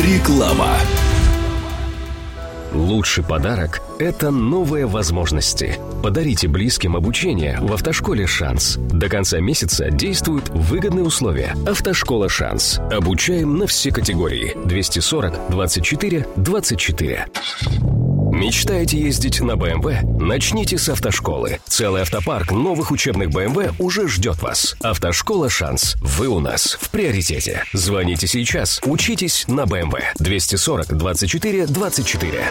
Реклама. Лучший подарок – это новые возможности. Подарите близким обучение в автошколе «Шанс». До конца месяца действуют выгодные условия. Автошкола «Шанс». Обучаем на все категории. 240 24 24. Мечтаете ездить на БМВ? Начните с автошколы. Целый автопарк новых учебных БМВ уже ждет вас. Автошкола «Шанс». Вы у нас в приоритете. Звоните сейчас. Учитесь на БМВ. 240 24 24.